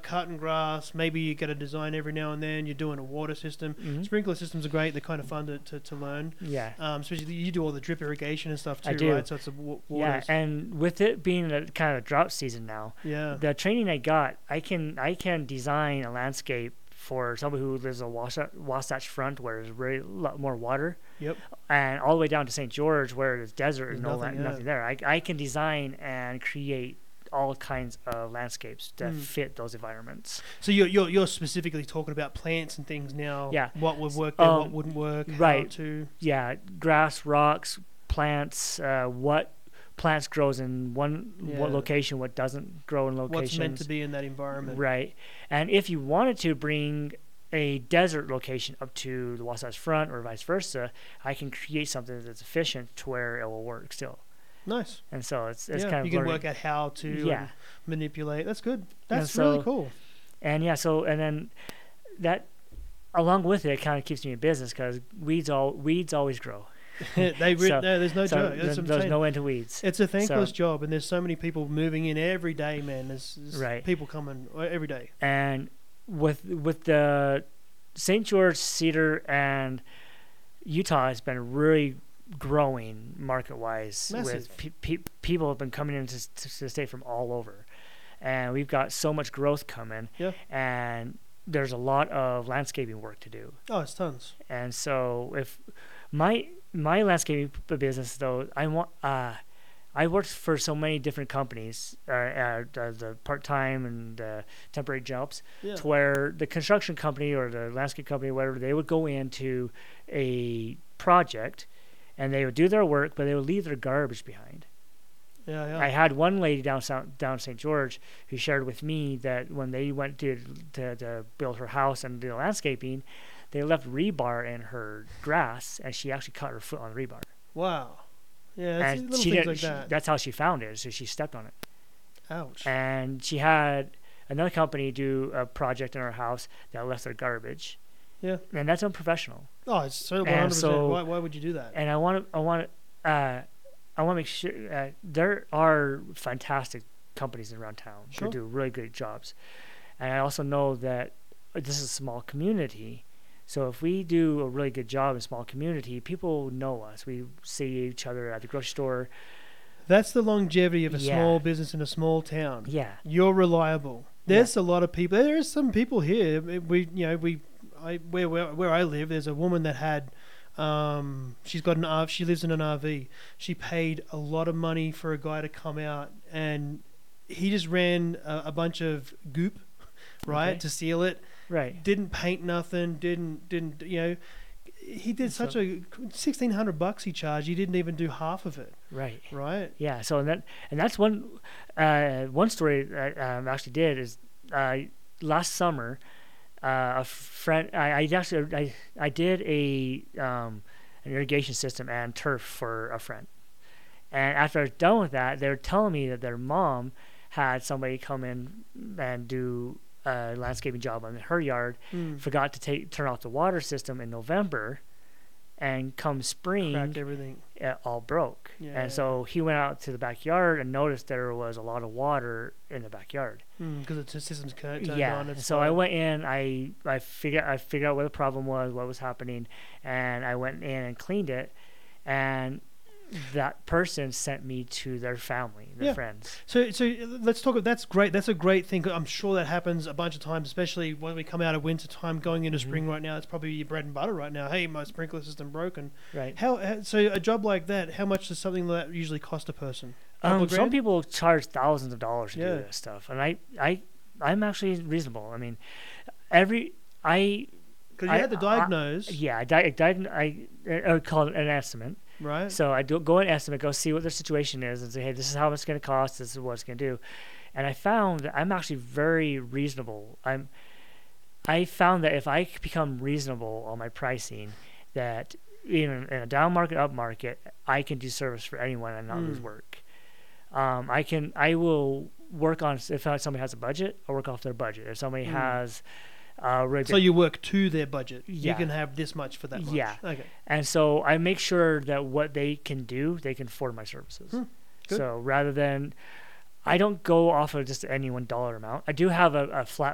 cutting grass. Maybe you get a design every now and then. You're doing a water system. Mm-hmm. Sprinkler systems are great. They're kind of fun to learn. Yeah. Especially you do all the drip irrigation and stuff too, I do. right? So it's water. Yeah, and with it being a kind of drought season now, the training I got, I can design a landscape for somebody who lives on Wasatch Front where there's really a lot more water. Yep. And all the way down to St. George where there's desert and nothing there. I can design and create all kinds of landscapes that fit those environments. So you're specifically talking about plants and things now. Yeah. What would work there, what wouldn't work. Right. How to. Yeah. Grass, rocks, plants, what plants grows in one location, what doesn't grow in locations. What's meant to be in that environment. Right. And if you wanted to bring a desert location up to the Wasatch Front or vice versa, I can create something that's efficient to where it will work still. Nice. And so it's kind of you can work out how to and manipulate. That's good. That's really cool. And and then that along with it kind of keeps me in business because weeds always grow. There's no joke. There's no end to weeds. It's a thankless job, and there's so many people moving in every day, man. There's people coming every day. And with the St. George, Cedar, and Utah has been really growing market-wise. Massive. With people have been coming into the state from all over, and we've got so much growth coming. Yeah. And there's a lot of landscaping work to do. Oh, it's tons. And so if my landscaping business, though, I worked for so many different companies, the part-time and temporary jobs, to where the construction company or the landscape company, whatever, they would go into a project and they would do their work, but they would leave their garbage behind. Yeah. I had one lady down St. George who shared with me that when they went to build her house and do landscaping, they left rebar in her grass, and she actually cut her foot on the rebar. Wow. Yeah, that's and little things like that. That's how she found it, so she stepped on it. Ouch. And she had another company do a project in her house that left their garbage. Yeah. And that's unprofessional. Oh, it's so 100%. So, why would you do that? And I want to make sure there are fantastic companies around town who do really great jobs. And I also know that this is a small community. So if we do a really good job in a small community, people know us. We see each other at the grocery store. That's the longevity of a small business in a small town. Yeah. You're reliable. There's a lot of people. There are some people here. Where I live, there's a woman that had, she lives in an RV. She paid a lot of money for a guy to come out, and he just ran a bunch of goop, right, to seal it. Right. Didn't paint nothing. Didn't he did such a $1,600 he charged. He didn't even do half of it. Right. Right. Yeah. So that's one story that I actually did is last summer, a friend I did an irrigation system and turf for a friend, and after I was done with that, they were telling me that their mom had somebody come in and do a landscaping job on her yard, forgot to turn off the water system in November, and come spring, cracked everything. It all broke. Yeah. And so he went out to the backyard and noticed there was a lot of water in the backyard. Because the system's turned on. Yeah. So I went in. I figured out what the problem was, what was happening, and I went in and cleaned it. And that person sent me to their family, their friends. So let's talk. That's great. That's a great thing. I'm sure that happens a bunch of times, especially when we come out of winter time, going into spring right now. It's probably your bread and butter right now. Hey, my sprinkler system broken. Right. So a job like that, how much does something like that usually cost a person? Some people charge thousands of dollars to do this stuff, and I'm actually reasonable. I mean, because you had to diagnose. I call it an estimate. Right. So I go and estimate, go see what their situation is, and say, hey, this is how much it's going to cost. This is what it's going to do. And I found that I'm actually very reasonable. I found that if I become reasonable on my pricing, that even in a down market, up market, I can do service for anyone and not lose work. I will work on, if somebody has a budget, I'll work off their budget. If somebody has so you work to their budget. You can have this much for that much. Yeah. Okay. And so I make sure that what they can do, they can afford my services. Good. So rather than, I don't go off of just any $1 amount. I do have a flat